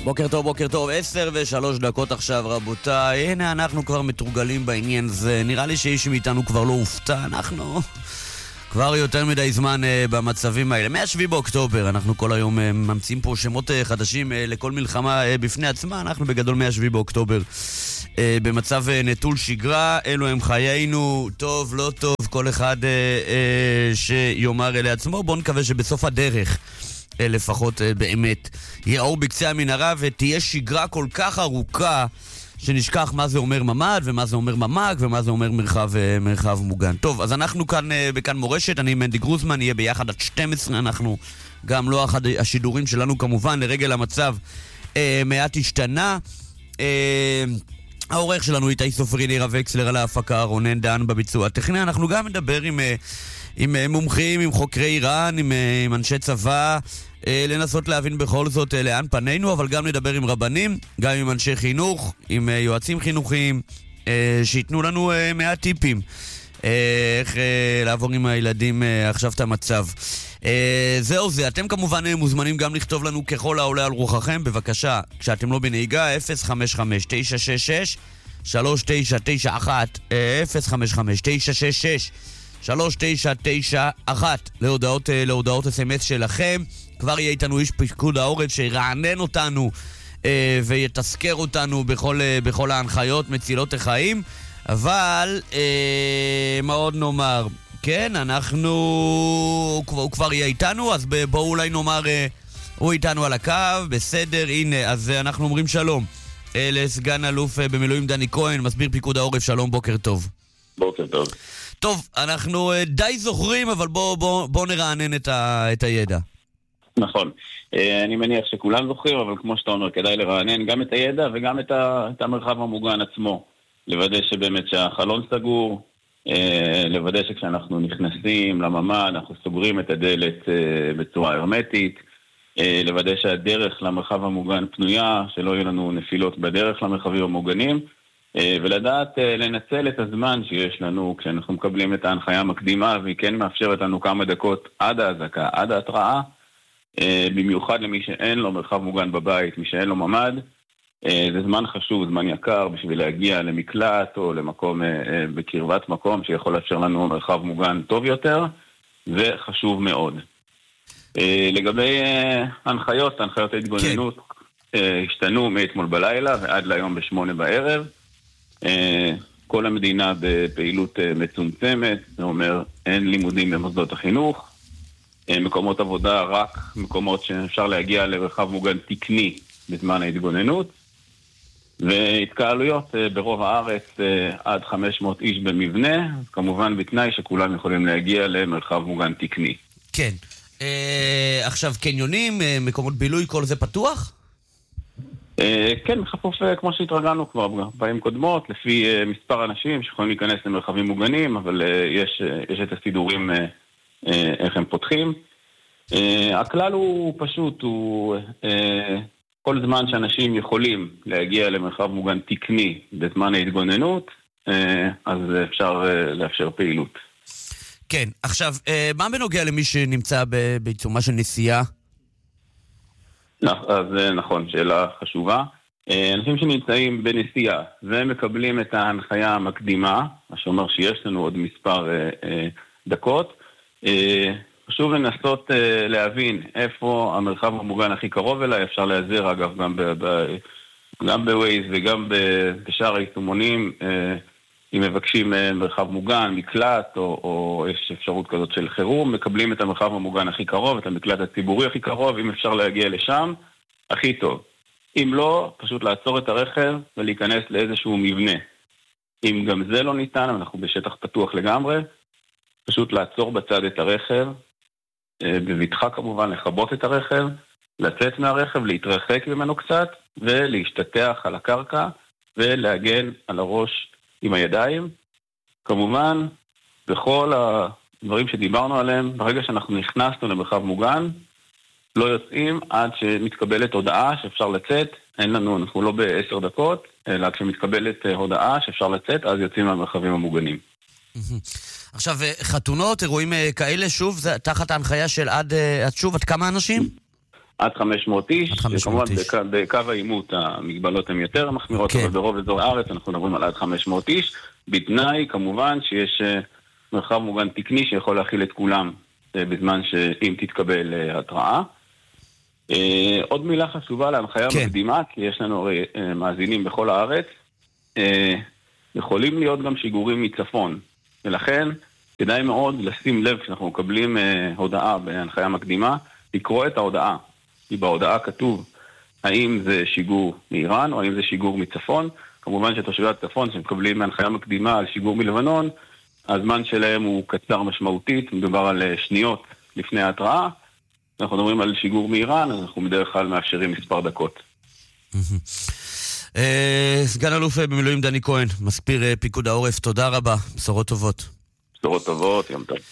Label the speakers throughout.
Speaker 1: בוקר טוב, 10:03 עכשיו רבותיי. הנה אנחנו כבר מתורגלים בעניין זה. נראה לי שאיש מאיתנו כבר לא הופתע. אנחנו כבר יותר מדי זמן במצבים האלה. מ-7 באוקטובר אנחנו כל היום ממציאים פה שמות חדשים לכל מלחמה בפני עצמה. אנחנו בגדול מ-7 באוקטובר במצב נטול שגרה. אלו הם חיינו, טוב, לא טוב, כל אחד שיאמר לעצמו. בואו נקווה שבסוף הדרך לפחות באמת יהיה אור בקצה המנהרה ותהיה שגרה כל כך ארוכה שנשכח מה זה אומר ממד ומה זה אומר ממ"ג ומה זה אומר מרחב מוגן. טוב, אז אנחנו כאן בכאן מורשת, אני מנדי גרוזמן, נהיה ביחד עד 12. אנחנו גם לא אחד השידורים שלנו כמובן לרגל המצב מעט השתנה. העורך שלנו איתי סופרין, עירה וקסלר על ההפקה, רונן דן בביצוע הטכני. אנחנו גם נדבר עם מומחים, עם חוקרי איראן, עם אנשי צבא, לנסות להבין בכל זאת לאן פנינו, אבל גם נדבר עם רבנים, גם עם אנשי חינוך, עם יועצים חינוכיים, שיתנו לנו מעט טיפים איך לעבור עם הילדים עכשיו את המצב. זהו זה, אתם כמובן מוזמנים גם לכתוב לנו ככל העולה על רוחכם, בבקשה, כשאתם לא בנהיגה, 055-966-3991, 055-966-3991 להודעות SMS שלכם. כבר יהיה איתנו איש פיקוד העורף שירענן אותנו ויתזכר אותנו בכל ההנחיות מצילות החיים. אבל מה עוד נאמר? כן, הוא כבר יהיה איתנו, אז בואו אולי נאמר הוא איתנו על הקו, בסדר, הנה, אז אנחנו אומרים שלום לסגן אלוף במילואים דני כהן, מסביר פיקוד העורף. שלום, בוקר טוב.
Speaker 2: בוקר טוב.
Speaker 1: טוב, אנחנו די זוכרים, אבל בוא נרענן את הידע.
Speaker 2: נכון. אני מניח שכולם זוכרים, אבל כמו שאתה אומר, כדאי לרענן גם את הידע וגם את המרחב המוגן עצמו. לוודא שבאמת שהחלון סגור, לוודא שכשאנחנו נכנסים לממ"ד, אנחנו סוגרים את הדלת בצורה הרמטית, לוודא שהדרך למרחב המוגן פנויה, שלא יהיו לנו נפילות בדרך למרחבים המוגנים, ולדעת לנצל את הזמן שיש לנו כשאנחנו מקבלים את ההנחיה המקדימה, והיא כן מאפשרת לנו כמה דקות עד ההזעקה, עד ההתראה, במיוחד למי שאין לו מרחב מוגן בבית, מי שאין לו ממ"ד. זה זמן חשוב, זמן יקר בשביל להגיע למקלט או למקום בקרבת מקום שיכול לאפשר לנו מרחב מוגן טוב יותר, וחשוב מאוד. לגבי הנחיות ההתגוננות השתנו מאתמול בלילה ועד להיום ב8 בערב. כל המדינה בפעילות מצומצמת, זה אומר אין לימודים במוסדות החינוך, מקומות עבודה רק מקומות שאפשר להגיע למרחב מוגן תקני בזמן ההתגוננות, והתקהלויות ברוב הארץ עד 500 איש במבנה, כמובן בתנאי שכולם יכולים להגיע למרחב מוגן תקני.
Speaker 1: כן. עכשיו קניונים, מקומות בילוי, כל זה פתוח?
Speaker 2: כן, בכפוף כמו שהתרגלנו כבר בפעמים קודמות, לפי מספר אנשים שיכולים להיכנס למרחבים מוגנים, אבל יש את הסידורים איך הם פותחים. הכלל הוא פשוט, הוא כל זמן שאנשים יכולים להגיע למרחב מוגן תקני בזמן ההתגוננות, אז אפשר לאפשר פעילות.
Speaker 1: כן, עכשיו, מה בנוגע למי שנמצא בעיצומה של נסיעה?
Speaker 2: אז נכון, שאלה חשובה. אנשים שנמצאים בנסיעה ומקבלים את ההנחיה המקדימה, מה שאומר שיש לנו עוד מספר דקות, חשוב לנסות להבין איפה המרחב המוגן הכי קרוב אליי. אפשר להיעזר אגב גם בווייז וגם בשאר היישומונים, אם מבקשים מרחב מוגן, מקלט, או יש אפשרות כזאת של חירום, מקבלים את המרחב המוגן הכי קרוב, את המקלט הציבורי הכי קרוב, אם אפשר להגיע לשם, הכי טוב. אם לא, פשוט לעצור את הרכב ולהיכנס לאיזשהו מבנה. אם גם זה לא ניתן, אנחנו בשטח פתוח לגמרי, פשוט לעצור בצד את הרכב, בבטחה כמובן לכבות את הרכב, לצאת מהרכב, להתרחק ממנו קצת, ולהשתטח על הקרקע, ולהגן על הראש עם הידיים. כמובן, בכל הדברים שדיברנו עליהם, ברגע שאנחנו נכנסנו למרחב מוגן, לא יוצאים עד שמתקבלת הודעה שאפשר לצאת. אנחנו לא ב10 דקות, אלא כשמתקבלת הודעה שאפשר לצאת, אז יוצאים מהמרחבים המוגנים.
Speaker 1: עכשיו, חתונות, אירועים כאלה, שוב, זה תחת ההנחיה של עד כמה אנשים?
Speaker 2: עד 500 איש.
Speaker 1: עד 500 איש.
Speaker 2: כמובן בקו העימות המגבלות הן יותר מחמירות, אבל ברוב אזור הארץ אנחנו מדברים על עד 500 איש, בתנאי כמובן שיש מרחב מוגן תקני שיכול להכיל את כולם בזמן שאם תתקבל התראה. עוד מילה חשובה להנחיה מקדימה, כי יש לנו הרי מאזינים בכל הארץ, יכולים להיות גם שיגורים מצפון, ולכן כדאי מאוד לשים לב כשאנחנו מקבלים הודעה בהנחיה מקדימה, לקרוא את ההודעה, כי בהודעה כתוב האם זה שיגור מאיראן או האם זה שיגור מצפון. כמובן שתושבי הצפון שמקבלים הנחיה מקדימה על שיגור מלבנון, הזמן שלהם הוא קצר משמעותית, מדובר על שניות לפני ההתראה. אנחנו מדברים על שיגור מאיראן, אז אנחנו בדרך כלל מאפשרים מספר דקות.
Speaker 1: סגן אלוף במילואים דני כהן, מספיר פיקוד העורף, תודה רבה, בשורות טובות.
Speaker 2: בשורות טובות, יום טוב.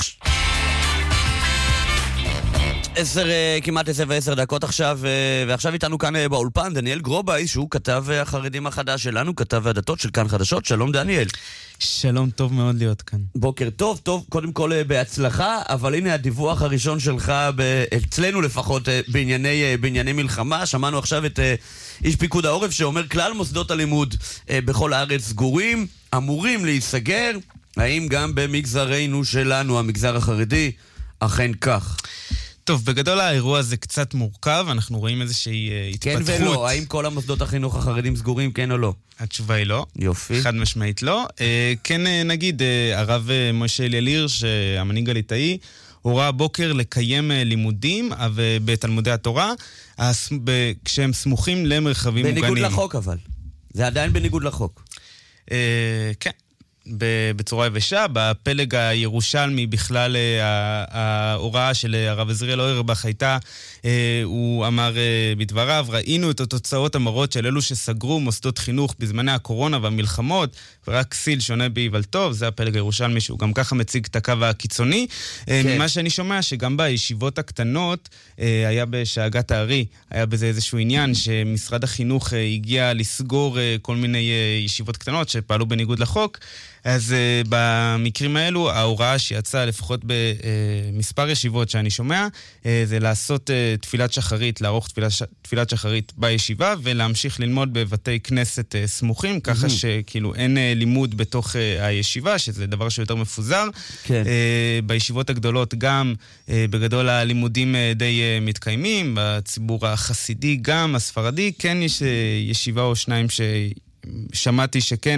Speaker 1: כמעט 10 דקות עכשיו, ועכשיו איתנו כאן באולפן דניאל גרובייס, שהוא כתב החרדים החדש שלנו, כתב הדתות של כאן חדשות. שלום דניאל.
Speaker 3: שלום, טוב מאוד להיות כאן.
Speaker 1: בוקר טוב, קודם כל בהצלחה, אבל הנה הדיווח הראשון שלך, אצלנו לפחות, בענייני מלחמה. שמענו עכשיו את איש פיקוד העורף שאומר כלל מוסדות הלימוד בכל הארץ סגורים, אמורים להיסגר. האם גם במגזרנו שלנו, המגזר החרדי, אכן כך?
Speaker 3: טוב, בגדול האירוע הזה קצת מורכב, אנחנו רואים איזושהי התפתחות.
Speaker 1: כן ולא, האם כל המוסדות החינוך החרדים סגורים, כן או לא?
Speaker 3: התשובה היא לא.
Speaker 1: יופי.
Speaker 3: חד משמעית לא. כן, נגיד, הרב משה אליליר, שהמנהיג הליטאי, הורה הבוקר לקיים לימודים בתלמודי התורה, כשהם סמוכים למרחבים מוגנים.
Speaker 1: בניגוד לחוק אבל. זה עדיין בניגוד לחוק.
Speaker 3: כן. בצורה יבשה. בפלג הירושלמי בכלל ההוראה של הרב עזריאל אוירבך הייתה, הוא אמר בדבריו, ראינו את התוצאות המרות של אלו שסגרו מוסדות חינוך בזמני הקורונה והמלחמות, ורק כסיל שונה בהיוולתו. זה הפלג הירושלמי שהוא גם ככה מציג את הקו הקיצוני. ממה שאני שומע שגם בישיבות הקטנות היה בשאגת הארי, היה בזה איזשהו עניין שמשרד החינוך הגיע לסגור כל מיני ישיבות קטנות שפעלו בניגוד לחוק. אז במקרים האלו, ההוראה שיצאה לפחות במספר ישיבות שאני שומע, זה לעשות תפילת שחרית, לערוך תפילת שחרית בישיבה, ולהמשיך ללמוד בבתי כנסת סמוכים, ככה שכאילו אין לימוד בתוך הישיבה, שזה דבר שיותר מפוזר.
Speaker 1: כן.
Speaker 3: בישיבות הגדולות גם, בגדול הלימודים די מתקיימים, בציבור החסידי גם, הספרדי, כן יש ישיבה או שניים שמעתי שכן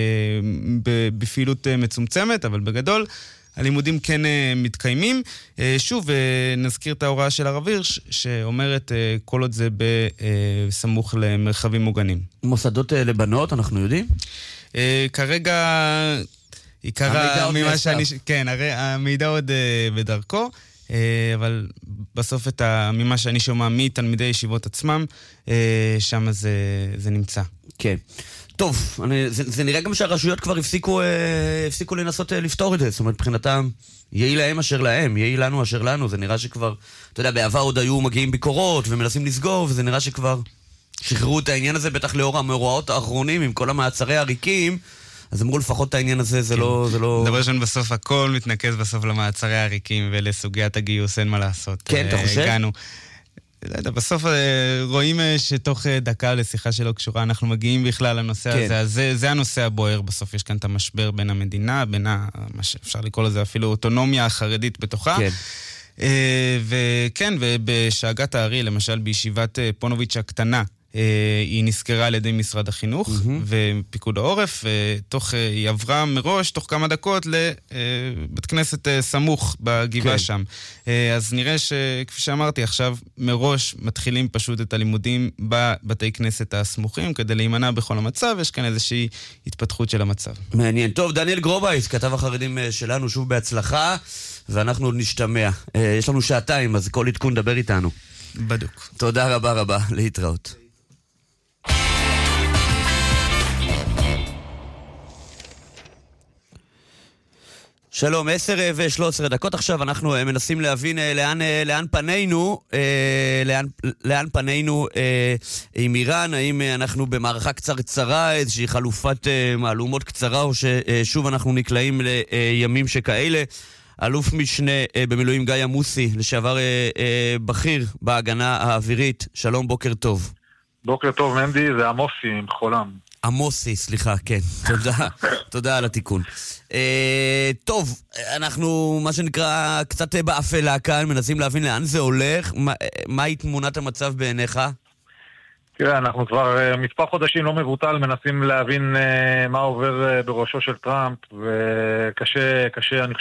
Speaker 3: בפעילות מצומצמת, אבל בגדול הלימודים כן מתקיימים. שוב, נזכיר את ההוראה של הרב הירש, שאומרת כל עוד זה בסמוך למרחבים מוגנים.
Speaker 1: מוסדות לבנות, אנחנו יודעים?
Speaker 3: כרגע, עיקר ממה שאני... כן, הרי המידע עוד בדרכו, אבל בסוף ממה שאני שומע מתלמידי ישיבות עצמם, שם זה נמצא.
Speaker 1: כן. טוב, זה נראה גם שהרשויות כבר הפסיקו לנסות לפתור את זה. זאת אומרת, מבחינתם, יהי להם אשר להם, יהי לנו אשר לנו. זה נראה שכבר, אתה יודע, בעבר עוד היו מגיעים ביקורות ומנסים לסגור, וזה נראה שכבר שחררו את העניין הזה, בטח לאור המאורעות האחרונים, עם כל המעצרי הריקים, אז אמרו לפחות את העניין הזה, זה לא...
Speaker 3: דבר ראשון, בסוף הכל מתנקז בסוף למעצרי הריקים ולסוגיית הגיוס, אין מה לעשות.
Speaker 1: כן, אתה חושב?
Speaker 3: הגענו. לא יודע, בסוף רואים שתוך דקה לשיחה שלא קשורה, אנחנו מגיעים בכלל לנושא הזה. זה הנושא הבוער. בסוף יש כאן את המשבר בין המדינה, בין מה שאפשר לקרוא לזה אפילו אוטונומיה החרדית בתוכה.
Speaker 1: כן.
Speaker 3: וכן, ובשאגת הארי, למשל בישיבת פונוביץ' הקטנה, היא נזכרה על ידי משרד החינוך ופיקוד העורף, היא עברה מראש תוך כמה דקות לבית כנסת סמוך בגבעה שם. אז נראה שכפי שאמרתי עכשיו, מראש מתחילים פשוט את הלימודים בבתי כנסת הסמוכים, כדי להימנע בכל המצב. יש כאן איזושהי התפתחות של המצב.
Speaker 1: מעניין. טוב, דניאל גרובייס, כתב החרדים שלנו, שוב בהצלחה, ואנחנו עוד נשתמע. יש לנו שעתיים, אז כל עדכון דבר איתנו.
Speaker 3: בדוק.
Speaker 1: תודה רבה רבה, להתראות. שלום, 10:13 דקות עכשיו, אנחנו מנסים להבין לאן פנינו עם איראן, האם אנחנו במערכה קצרה, איזושהי חלופת מהלומות קצרה, או ששוב אנחנו נקלעים לימים שכאלה. אלוף משנה במילואים גיא עמוסי, לשעבר בכיר בהגנה האווירית. שלום, בוקר טוב.
Speaker 4: בוקר טוב, מנדי, זה עמוסי עם חולם.
Speaker 1: עמוסי, סליחה, כן. תודה, תודה על התיקון. טוב, אנחנו, מה שנקרא, קצת באפלה כאן, מנסים להבין לאן זה הולך. מהי תמונת המצב בעיניך?
Speaker 4: תראה, אנחנו כבר מספר חודשים לא מבוטל, מנסים להבין מה עובר בראשו של טראמפ, וקשה, אני